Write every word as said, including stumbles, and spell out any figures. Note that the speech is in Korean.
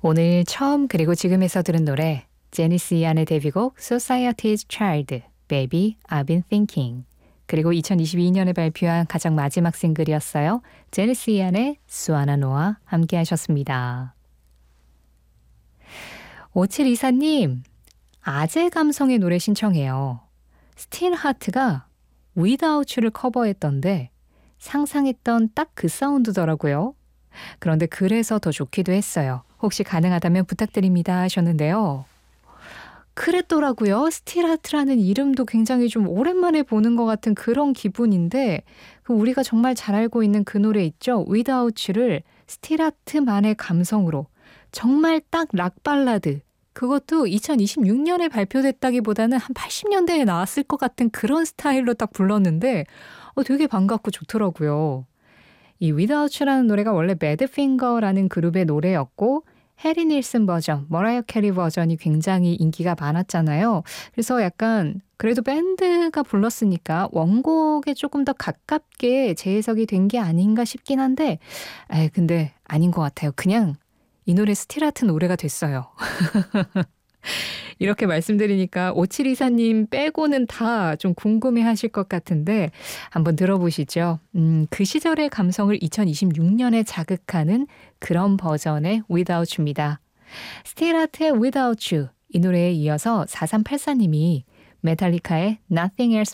오늘 처음 그리고 지금에서 들은 노래 제니스 이안의 데뷔곡 Society's Child, Baby I've Been Thinking. 그리고 이천이십이 년에 발표한 가장 마지막 싱글이었어요. 제니스 이안의 수아나노와 함께 하셨습니다. 오칠이사님, 아재 감성의 노래 신청해요. 스틸하트가 Without You를 커버했던데 상상했던 딱 그 사운드더라고요. 그런데 그래서 더 좋기도 했어요. 혹시 가능하다면 부탁드립니다 하셨는데요. 그랬더라고요. 스틸하트라는 이름도 굉장히 좀 오랜만에 보는 것 같은 그런 기분인데 우리가 정말 잘 알고 있는 그 노래 있죠. Without You를 스틸하트만의 감성으로 정말 딱 락발라드, 그것도 이천이십육 년에 발표됐다기보다는 한 팔십 년대에 나왔을 것 같은 그런 스타일로 딱 불렀는데 어, 되게 반갑고 좋더라고요. 이 Without You라는 노래가 원래 배드핑거라는 그룹의 노래였고 해리 닐슨 버전, 머라이어 캐리 버전이 굉장히 인기가 많았잖아요. 그래서 약간 그래도 밴드가 불렀으니까 원곡에 조금 더 가깝게 재해석이 된 게 아닌가 싶긴 한데 에이, 근데 아닌 것 같아요. 그냥 이 노래 스틸하트 노래가 됐어요. 이렇게 말씀드리니까 오칠이사님 빼고는 다 좀 궁금해하실 것 같은데 한번 들어보시죠. 음, 그 시절의 감성을 이천이십육 년에 자극하는 그런 버전의 Without You입니다. 스틸하트의 Without You, 이 노래에 이어서 사삼팔사님이 메탈리카의 Nothing Else